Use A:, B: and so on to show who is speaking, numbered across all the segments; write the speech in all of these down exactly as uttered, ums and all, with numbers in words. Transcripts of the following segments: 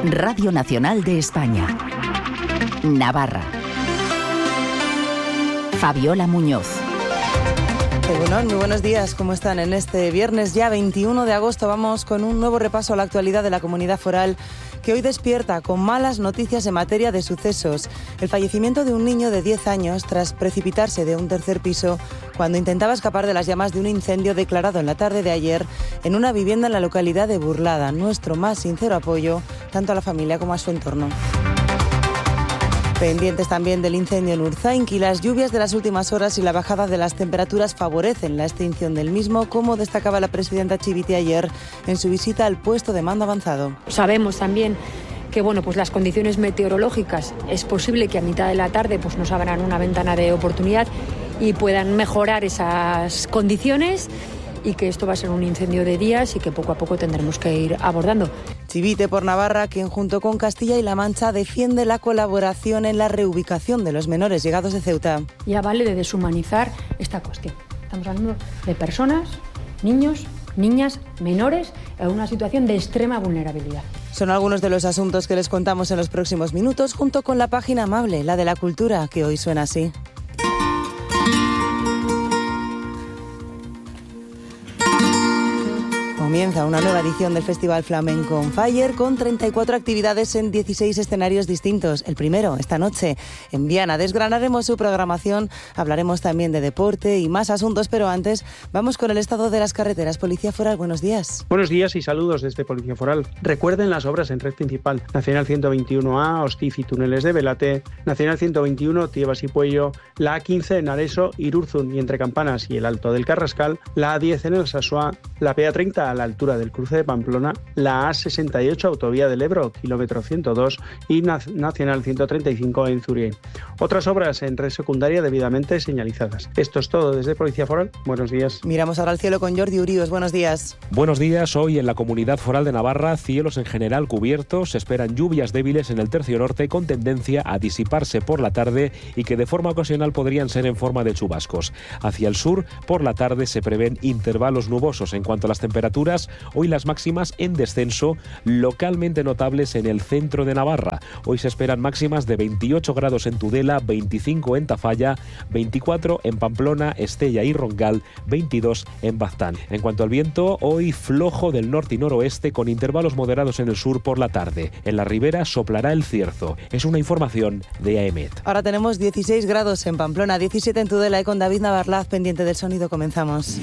A: Radio Nacional de España. Navarra. Fabiola Muñoz.
B: Bueno, muy buenos días, ¿cómo están? En este viernes ya veintiuno de agosto vamos con un nuevo repaso a la actualidad de la comunidad foral que hoy despierta con malas noticias en materia de sucesos. El fallecimiento de un niño de diez años tras precipitarse de un tercer piso cuando intentaba escapar de las llamas de un incendio declarado en la tarde de ayer en una vivienda en la localidad de Burlada. Nuestro más sincero apoyo tanto a la familia como a su entorno. Pendientes también del incendio en Urzainqui, las lluvias de las últimas horas y la bajada de las temperaturas favorecen la extinción del mismo, como destacaba la presidenta Chivite ayer en su visita al puesto de mando avanzado.
C: Sabemos también que bueno, pues las condiciones meteorológicas es posible que a mitad de la tarde pues nos abran una ventana de oportunidad y puedan mejorar esas condiciones, y que esto va a ser un incendio de días y que poco a poco tendremos que ir abordando.
B: Chivite por Navarra, quien junto con Castilla y La Mancha defiende la colaboración en la reubicación de los menores llegados de Ceuta.
C: Ya vale de deshumanizar esta cuestión. Estamos hablando de personas, niños, niñas, menores en una situación de extrema vulnerabilidad.
B: Son algunos de los asuntos que les contamos en los próximos minutos, junto con la página amable, la de la cultura, que hoy suena así. Comienza una nueva edición del Festival Flamenco on Fire con treinta y cuatro actividades en dieciséis escenarios distintos. El primero, esta noche, en Viana. Desgranaremos su programación, hablaremos también de deporte y más asuntos, pero antes vamos con el estado de las carreteras. Policía Foral, buenos días.
D: Buenos días y saludos desde Policía Foral. Recuerden las obras en red principal. Nacional ciento veintiuno A, Hostiz y túneles de Velate, Nacional ciento veintiuno, Tiebas y Puello, la A quince en Areso, Irurzun y entre Campanas y el Alto del Carrascal, la A diez en el Sasua, la P A treinta a la altura del cruce de Pamplona, la A sesenta y ocho Autovía del Ebro, kilómetro ciento dos, y Nacional ciento treinta y cinco en Zuriel. Otras obras en red secundaria debidamente señalizadas. Esto es todo desde Policía Foral. Buenos días.
B: Miramos ahora al cielo con Jordi Uríos. Buenos días.
E: Buenos días. Hoy en la Comunidad Foral de Navarra, cielos en general cubiertos. Se esperan lluvias débiles en el tercio norte con tendencia a disiparse por la tarde y que de forma ocasional podrían ser en forma de chubascos. Hacia el sur, por la tarde se prevén intervalos nubosos. En cuanto a las temperaturas, hoy las máximas en descenso, localmente notables en el centro de Navarra. Hoy se esperan máximas de veintiocho grados en Tudela, veinticinco en Tafalla, veinticuatro en Pamplona, Estella y Roncal, veintidós en Baztán. En cuanto al viento, hoy flojo del norte y noroeste con intervalos moderados en el sur por la tarde. En la ribera soplará el cierzo. Es una información de AEMET.
B: Ahora tenemos dieciséis grados en Pamplona, diecisiete en Tudela y con David Navarlaz pendiente del sonido. Comenzamos.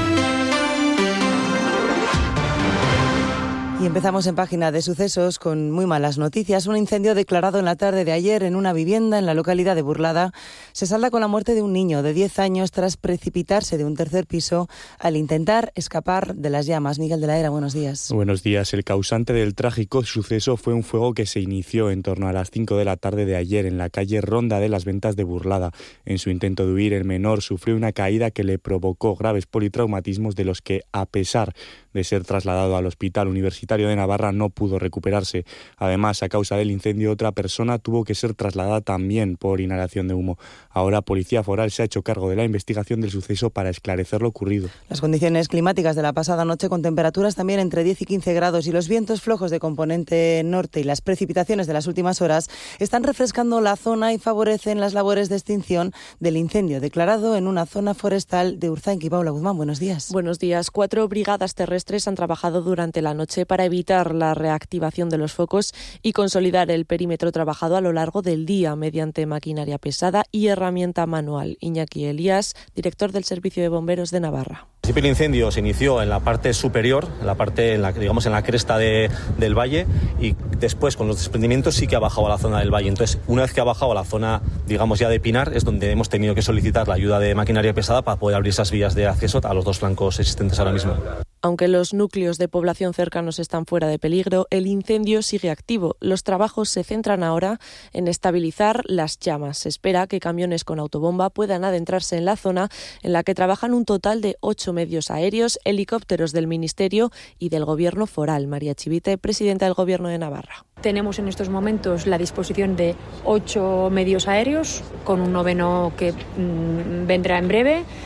B: Y empezamos en página de sucesos con muy malas noticias. Un incendio declarado en la tarde de ayer en una vivienda en la localidad de Burlada se salda con la muerte de un niño de diez años tras precipitarse de un tercer piso al intentar escapar de las llamas. Miguel de la Era, buenos días.
F: Buenos días. El causante del trágico suceso fue un fuego que se inició en torno a las cinco de la tarde de ayer en la calle Ronda de las Ventas de Burlada. En su intento de huir, el menor sufrió una caída que le provocó graves politraumatismos de los que, a pesar de ser trasladado al Hospital Universitario de Navarra, no pudo recuperarse. Además, a causa del incendio, otra persona tuvo que ser trasladada también por inhalación de humo. Ahora, Policía Foral se ha hecho cargo de la investigación del suceso para esclarecer lo ocurrido.
B: Las condiciones climáticas de la pasada noche, con temperaturas también entre diez y quince grados y los vientos flojos de componente norte y las precipitaciones de las últimas horas, están refrescando la zona y favorecen las labores de extinción del incendio declarado en una zona forestal de Urzainqui. Paula Guzmán, buenos días.
G: Buenos días. Cuatro brigadas terrestres han trabajado durante la noche para evitar la reactivación de los focos y consolidar el perímetro trabajado a lo largo del día mediante maquinaria pesada y herramienta manual. Iñaki Elías, director del Servicio de Bomberos de Navarra.
H: El incendio se inició en la parte superior, en la parte, en la, digamos, en la cresta de, del valle, y después con los desprendimientos sí que ha bajado a la zona del valle. Entonces, una vez que ha bajado a la zona, digamos, ya de Pinar, es donde hemos tenido que solicitar la ayuda de maquinaria pesada para poder abrir esas vías de acceso a los dos flancos existentes ahora mismo.
G: Aunque los núcleos de población cercanos están fuera de peligro, el incendio sigue activo. Los trabajos se centran ahora en estabilizar las llamas. Se espera que camiones con autobomba puedan adentrarse en la zona, en la que trabajan un total de ocho medios aéreos, helicópteros del Ministerio y del Gobierno foral. María Chivite, presidenta del Gobierno de Navarra.
C: Tenemos en estos momentos la disposición de ocho medios aéreos, con un noveno que mmm, vendrá en breve.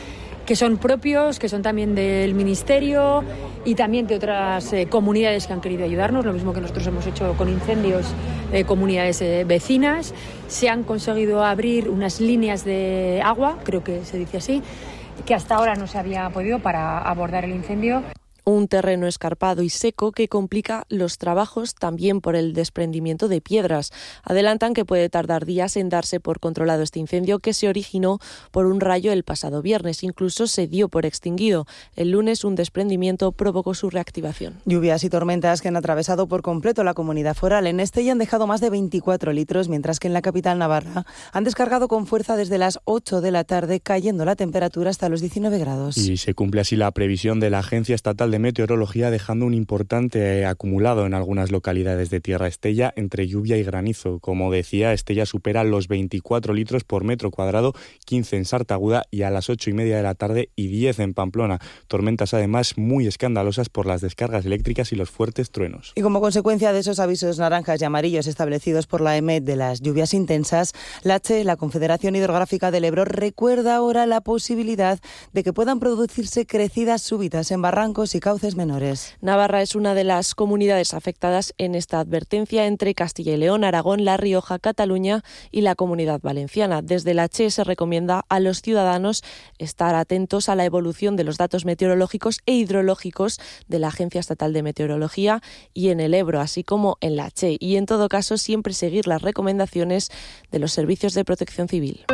C: que son propios, que son también del Ministerio y también de otras eh, comunidades que han querido ayudarnos, lo mismo que nosotros hemos hecho con incendios, eh, comunidades eh, vecinas. Se han conseguido abrir unas líneas de agua, creo que se dice así, que hasta ahora no se había podido para abordar el incendio.
G: Un terreno escarpado y seco que complica los trabajos también por el desprendimiento de piedras. Adelantan que puede tardar días en darse por controlado este incendio que se originó por un rayo el pasado viernes. Incluso se dio por extinguido. El lunes un desprendimiento provocó su reactivación.
B: Lluvias y tormentas que han atravesado por completo la comunidad foral. En Estella han dejado más de veinticuatro litros, mientras que en la capital navarra han descargado con fuerza desde las ocho de la tarde, cayendo la temperatura hasta los diecinueve grados.
F: Y se cumple así la previsión de la Agencia Estatal de Meteorología, dejando un importante eh, acumulado en algunas localidades de Tierra Estella entre lluvia y granizo. Como decía, Estella supera los veinticuatro litros por metro cuadrado, quince en Sartaguda y a las ocho y media de la tarde y diez en Pamplona. Tormentas además muy escandalosas por las descargas eléctricas y los fuertes truenos.
B: Y como consecuencia de esos avisos naranjas y amarillos establecidos por la EMET de las lluvias intensas, la CHE, la Confederación Hidrográfica del Ebro, recuerda ahora la posibilidad de que puedan producirse crecidas súbitas en barrancos y cauces menores.
G: Navarra es una de las comunidades afectadas en esta advertencia entre Castilla y León, Aragón, La Rioja, Cataluña y la Comunidad Valenciana. Desde la CHE se recomienda a los ciudadanos estar atentos a la evolución de los datos meteorológicos e hidrológicos de la Agencia Estatal de Meteorología y en el Ebro, así como en la CHE. Y en todo caso, siempre seguir las recomendaciones de los servicios de protección civil.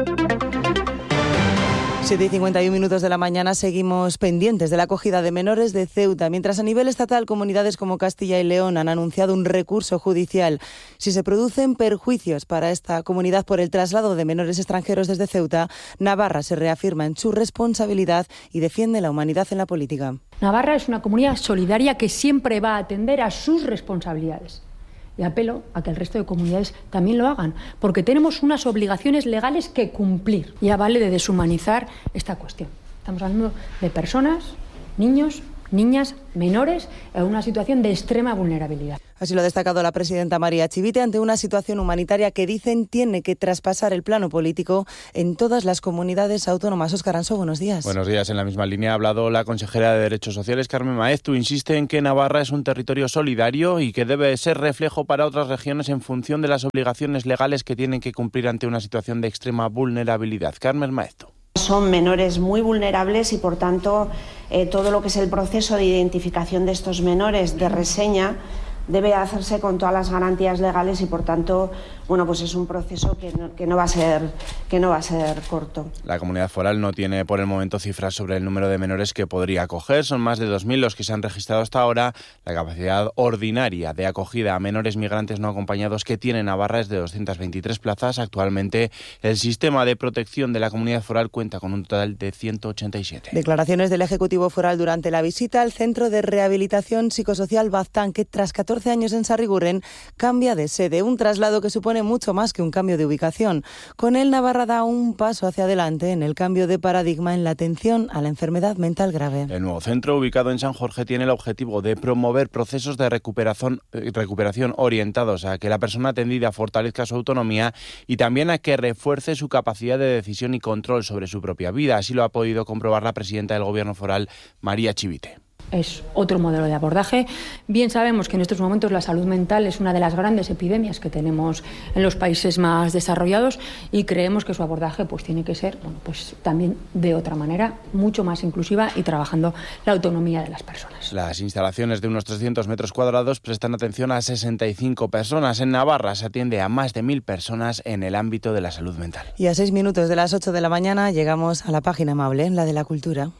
B: siete y cincuenta y un minutos de la mañana, seguimos pendientes de la acogida de menores de Ceuta, mientras a nivel estatal comunidades como Castilla y León han anunciado un recurso judicial. Si se producen perjuicios para esta comunidad por el traslado de menores extranjeros desde Ceuta, Navarra se reafirma en su responsabilidad y defiende la humanidad en la política.
C: Navarra es una comunidad solidaria que siempre va a atender a sus responsabilidades. Y apelo a que el resto de comunidades también lo hagan, porque tenemos unas obligaciones legales que cumplir. Ya vale de deshumanizar esta cuestión. Estamos hablando de personas, niños, niñas, menores, en una situación de extrema vulnerabilidad.
B: Así lo ha destacado la presidenta María Chivite ante una situación humanitaria que dicen tiene que traspasar el plano político en todas las comunidades autónomas. Óscar Ansó, buenos días.
I: Buenos días. En la misma línea ha hablado la consejera de Derechos Sociales, Carmen Maeztu. Insiste en que Navarra es un territorio solidario y que debe ser reflejo para otras regiones en función de las obligaciones legales que tienen que cumplir ante una situación de extrema vulnerabilidad. Carmen Maeztu.
J: Son menores muy vulnerables y, por tanto, eh, todo lo que es el proceso de identificación de estos menores, de reseña, debe hacerse con todas las garantías legales y, por tanto, bueno, pues es un proceso que no, que no va a ser que no va a ser corto.
I: La comunidad foral no tiene por el momento cifras sobre el número de menores que podría acoger. Son más de dos mil los que se han registrado hasta ahora. La capacidad ordinaria de acogida a menores migrantes no acompañados que tiene Navarra es de doscientas veintitrés plazas. Actualmente el sistema de protección de la comunidad foral cuenta con un total de ciento ochenta y siete.
B: Declaraciones del Ejecutivo Foral durante la visita al Centro de Rehabilitación Psicosocial Baztán, que tras catorce años en Sarriguren cambia de sede, un traslado que supone mucho más que un cambio de ubicación. Con él, Navarra da un paso hacia adelante en el cambio de paradigma en la atención a la enfermedad mental grave.
I: El nuevo centro, ubicado en San Jorge, tiene el objetivo de promover procesos de recuperación, recuperación orientados a que la persona atendida fortalezca su autonomía y también a que refuerce su capacidad de decisión y control sobre su propia vida. Así lo ha podido comprobar la presidenta del Gobierno foral, María Chivite.
C: Es otro modelo de abordaje. Bien sabemos que en estos momentos la salud mental es una de las grandes epidemias que tenemos en los países más desarrollados y creemos que su abordaje pues tiene que ser, bueno, pues también de otra manera, mucho más inclusiva y trabajando la autonomía de las personas.
I: Las instalaciones de unos trescientos metros cuadrados prestan atención a sesenta y cinco personas. En Navarra se atiende a más de mil personas en el ámbito de la salud mental.
B: Y a seis minutos de las ocho de la mañana llegamos a la página amable, la de la cultura.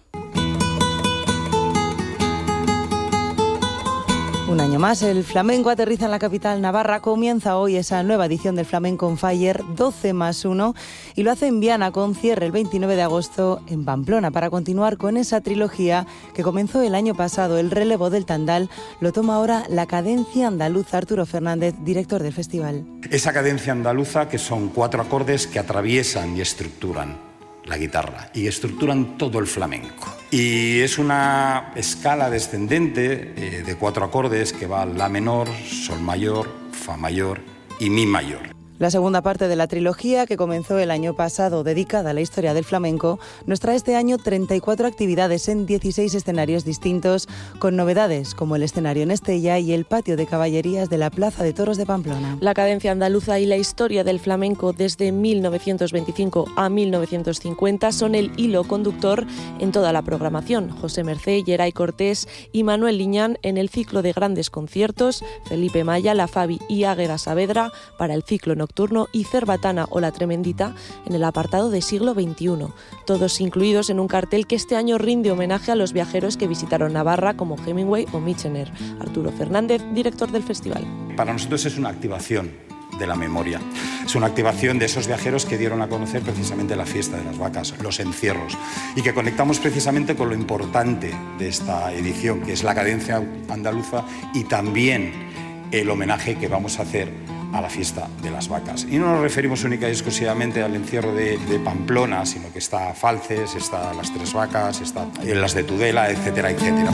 B: Un año más, el flamenco aterriza en la capital navarra. Comienza hoy esa nueva edición del Flamenco on Fire, doce más uno, y lo hace en Viana, con cierre el veintinueve de agosto en Pamplona, para continuar con esa trilogía que comenzó el año pasado. El relevo del Tandal lo toma ahora la cadencia andaluza. Arturo Fernández, director del festival.
K: Esa cadencia andaluza, que son cuatro acordes que atraviesan y estructuran la guitarra y estructuran todo el flamenco. Y es una escala descendente eh, de cuatro acordes que va la menor, sol mayor, fa mayor y mi mayor.
B: La segunda parte de la trilogía, que comenzó el año pasado dedicada a la historia del flamenco, nos trae este año treinta y cuatro actividades en dieciséis escenarios distintos, con novedades como el escenario en Estella y el patio de caballerías de la Plaza de Toros de Pamplona.
G: La cadencia andaluza y la historia del flamenco desde mil novecientos veinticinco a mil novecientos cincuenta son el hilo conductor en toda la programación. José Mercé, Geray Cortés y Manuel Liñán en el ciclo de grandes conciertos, Felipe Maya, La Fabi y Águeda Saavedra para el ciclo nocturno y Cerbatana o La Tremendita en el apartado de siglo veintiuno, todos incluidos en un cartel que este año rinde homenaje a los viajeros que visitaron Navarra como Hemingway o Michener. Arturo Fernández, director del festival.
K: Para nosotros es una activación de la memoria, es una activación de esos viajeros que dieron a conocer precisamente la fiesta de las vacas, los encierros, y que conectamos precisamente con lo importante de esta edición, que es la cadencia andaluza y también el homenaje que vamos a hacer a la fiesta de las vacas. Y no nos referimos única y exclusivamente al encierro de, de Pamplona, sino que está Falces, está Las Tres Vacas, está las de Tudela, etcétera, etcétera.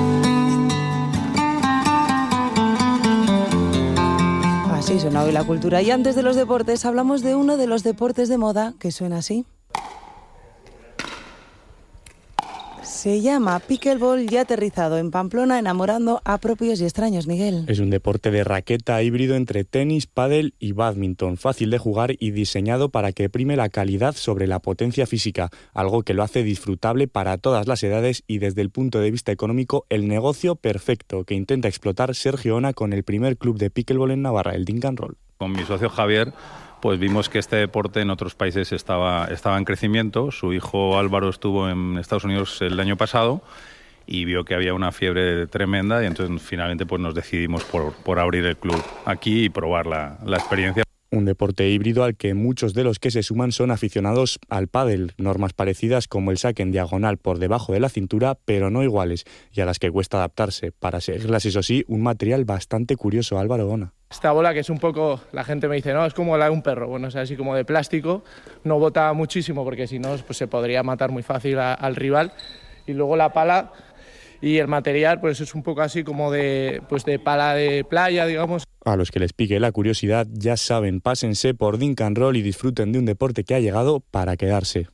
B: Así suena hoy la cultura. Y antes de los deportes, hablamos de uno de los deportes de moda que suena así. Se llama pickleball y ha aterrizado en Pamplona enamorando a propios y extraños, Miguel.
F: Es un deporte de raqueta híbrido entre tenis, pádel y bádminton, fácil de jugar y diseñado para que prime la calidad sobre la potencia física, algo que lo hace disfrutable para todas las edades y desde el punto de vista económico el negocio perfecto que intenta explotar Sergio Ona con el primer club de pickleball en Navarra, el Dincan Roll.
L: Con mi socio Javier pues vimos que este deporte en otros países estaba, estaba en crecimiento. Su hijo Álvaro estuvo en Estados Unidos el año pasado y vio que había una fiebre tremenda y entonces finalmente pues nos decidimos por, por abrir el club aquí y probar la, la experiencia.
F: Un deporte híbrido al que muchos de los que se suman son aficionados al pádel, normas parecidas como el saque en diagonal por debajo de la cintura, pero no iguales, y a las que cuesta adaptarse. Para seguirlas, eso sí, un material bastante curioso. Álvaro Ona.
M: Esta bola que es un poco, la gente me dice, no, es como la de un perro, bueno, es así como de plástico, no bota muchísimo porque si no pues se podría matar muy fácil a, al rival. Y luego la pala y el material pues es un poco así como de, pues de pala de playa, digamos.
F: A los que les pique la curiosidad, ya saben, pásense por Dincan Roll y disfruten de un deporte que ha llegado para quedarse.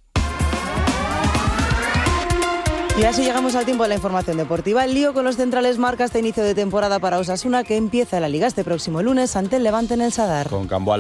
B: Y así llegamos al tiempo de la información deportiva. El lío con los centrales marca este inicio de temporada para Osasuna, que empieza la Liga este próximo lunes ante el Levante en el Sadar.
I: Con Camboal